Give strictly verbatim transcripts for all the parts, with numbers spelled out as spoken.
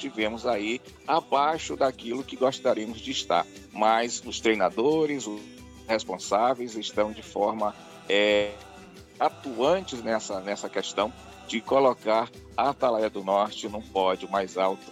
tivemos aí abaixo daquilo que gostaríamos de estar. Mas os treinadores, os responsáveis estão de forma é, atuantes nessa, nessa questão de colocar a Atalaia do Norte num pódio mais alto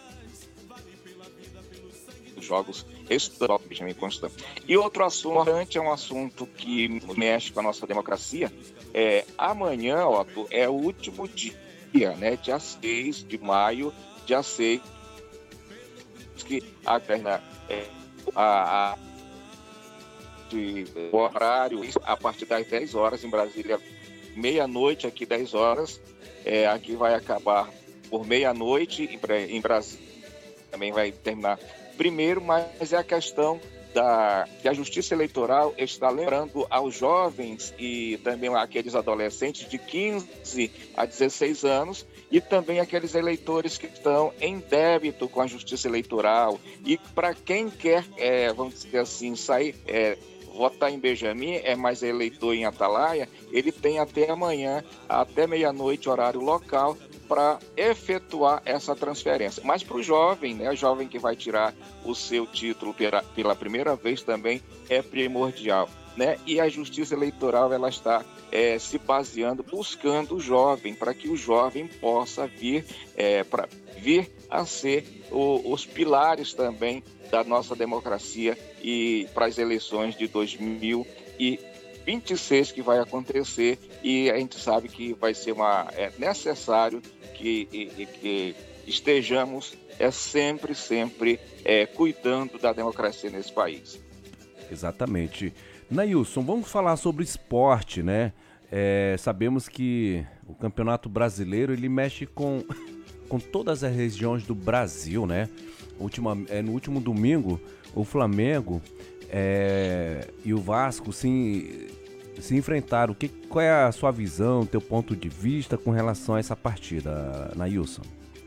dos jogos estadual Benjamin Constant. E outro assunto importante é um assunto que mexe com a nossa democracia. É, amanhã, Otto, é o último dia, né, dia seis de maio, dia seis, que a, é, a, a de, o horário a partir das dez horas em Brasília, meia-noite aqui, dez horas, é, aqui vai acabar por meia-noite em, em Brasília, também vai terminar primeiro, mas é a questão da, que a Justiça Eleitoral está lembrando aos jovens e também aqueles adolescentes de quinze a dezesseis anos e também aqueles eleitores que estão em débito com a Justiça Eleitoral e para quem quer, é, vamos dizer assim, sair... É, votar em Benjamin, é mais eleitor em Atalaia, ele tem até amanhã, até meia-noite, horário local, para efetuar essa transferência. Mas para o jovem, né, o jovem que vai tirar o seu título pela, pela primeira vez também é primordial, né? E a Justiça Eleitoral ela está é, se baseando, buscando o jovem, para que o jovem possa vir, é, para vir a ser o, os pilares também da nossa democracia e para as eleições de dois mil e vinte e seis que vai acontecer, e a gente sabe que vai ser uma, é necessário que, e, que estejamos é, sempre, sempre é, cuidando da democracia nesse país. Exatamente. Nailson, vamos falar sobre esporte, né? É, sabemos que o Campeonato Brasileiro ele mexe com, com todas as regiões do Brasil, né? Última, é, no último domingo, o Flamengo é, e o Vasco se, se enfrentaram. Que, qual é a sua visão, teu ponto de vista com relação a essa partida, Nailson?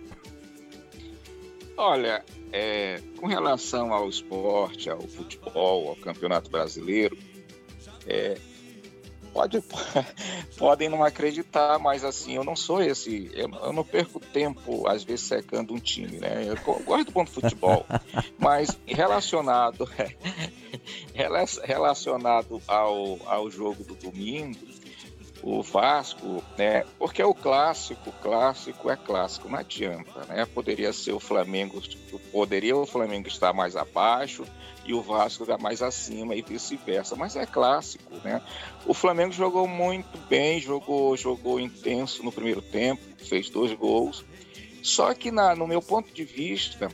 Olha, é, com relação ao esporte, ao futebol, ao Campeonato Brasileiro, é, pode, podem não acreditar, mas assim, eu não sou esse, eu, eu não perco tempo, às vezes, secando um time, né? Eu gosto do bom futebol, mas relacionado, relacionado ao, ao jogo do domingo, o Vasco, né? Porque é o clássico, clássico é clássico, não adianta, né? Poderia ser o Flamengo, poderia o Flamengo estar mais abaixo e o Vasco estar mais acima e vice-versa, mas é clássico, né? O Flamengo jogou muito bem, jogou, jogou intenso no primeiro tempo, fez dois gols, só que na, no meu ponto de vista,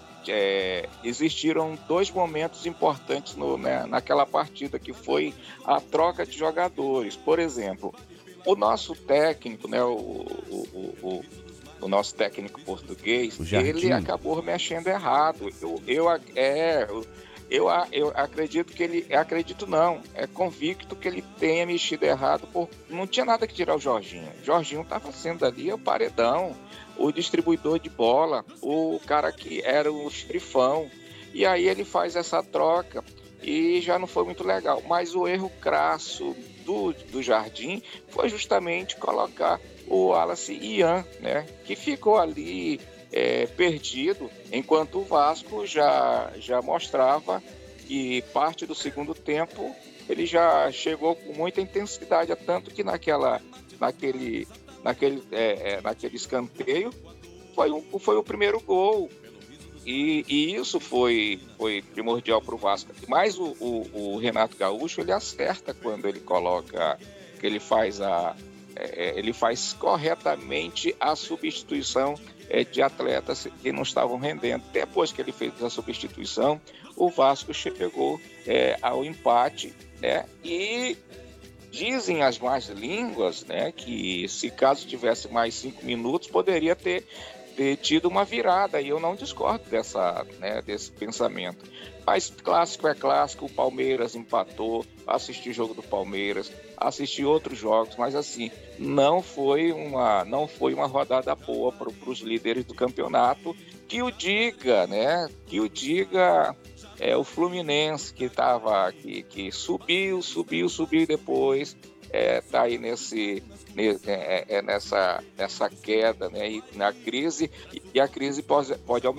É, existiram dois momentos importantes no, né, naquela partida, que foi a troca de jogadores. Por exemplo, o nosso técnico, né, o, o, o, o nosso técnico português, ele acabou mexendo errado. Eu, eu, é, eu, eu acredito que ele, acredito não, é convicto que ele tenha mexido errado, por, não tinha nada que tirar o Jorginho. O Jorginho estava sendo ali o paredão, o distribuidor de bola, o cara que era o xerifão, e aí ele faz essa troca e já não foi muito legal. Mas o erro crasso do, do Jardim foi justamente colocar o Wallace Ian, né, que ficou ali é, perdido, enquanto o Vasco já, já mostrava que parte do segundo tempo ele já chegou com muita intensidade, tanto que naquela, naquele Naquele, é, é, naquele escanteio, foi, um, foi o primeiro gol. E, e isso foi, foi primordial para o Vasco. Mas o, o, o Renato Gaúcho, ele acerta quando ele coloca, que ele faz, a, é, ele faz corretamente a substituição é, de atletas que não estavam rendendo. Depois que ele fez a substituição, o Vasco chegou é, ao empate, né, e dizem as más línguas, né, que se caso tivesse mais cinco minutos, poderia ter, ter tido uma virada, e eu não discordo dessa, né, desse pensamento. Mas clássico é clássico, o Palmeiras empatou, assisti o jogo do Palmeiras, assisti outros jogos, mas assim, não foi uma, não foi uma rodada boa para os líderes do campeonato, que o diga, né, que o diga... É o Fluminense que tava, que, que subiu, subiu, subiu e depois está é, aí nesse, é, é, nessa, nessa queda, né, e na crise, e a crise pode, pode aumentar.